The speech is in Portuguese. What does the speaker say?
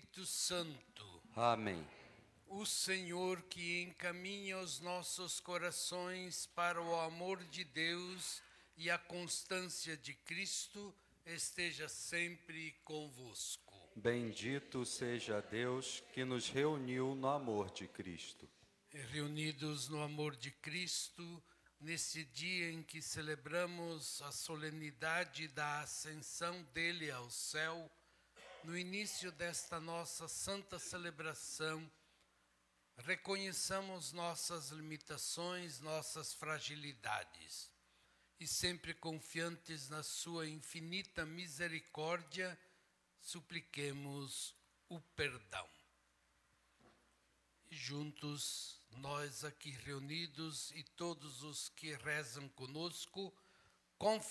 Espírito Santo. Amém. O Senhor que encaminha os nossos corações para o amor de Deus e a constância de Cristo, esteja sempre convosco. Bendito seja Deus que nos reuniu no amor de Cristo. Reunidos no amor de Cristo, nesse dia em que celebramos a solenidade da ascensão dele ao céu, no início desta nossa santa celebração, reconheçamos nossas limitações, nossas fragilidades, e sempre confiantes na sua infinita misericórdia, supliquemos o perdão. E juntos, nós aqui reunidos e todos os que rezam conosco, confiamos